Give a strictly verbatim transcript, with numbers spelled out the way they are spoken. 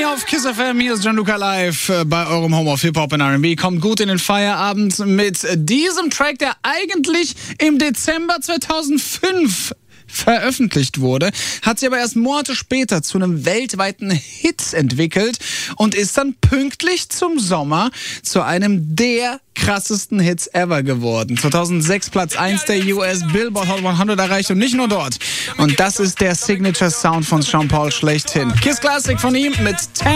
hier auf Kiss F M, hier ist Gianluca live äh, bei eurem Home of Hip-Hop und R and B. Kommt gut in den Feierabend mit diesem Track, der eigentlich im Dezember zweitausendfünf veröffentlicht wurde, hat sich aber erst Monate später zu einem weltweiten Hit entwickelt und ist dann pünktlich zum Sommer zu einem der krassesten Hits ever geworden. zweitausendsechs Platz eins der U S Billboard Hot hundert erreicht und nicht nur dort. Und das ist der Signature Sound von Sean Paul schlechthin. Kiss Classic von ihm mit Tam